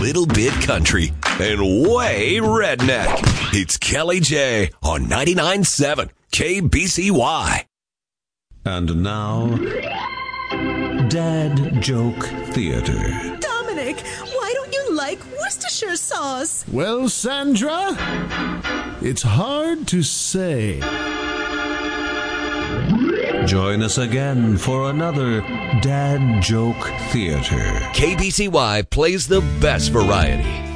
little bit country, and way redneck. It's Kelly J on 99.7 KBCY. And now, Dad Joke Theater. Dominic, why don't you like Worcestershire sauce? Well, Sandra, it's hard to say. Join us again for another Dad Joke Theater. KBCY plays the best variety.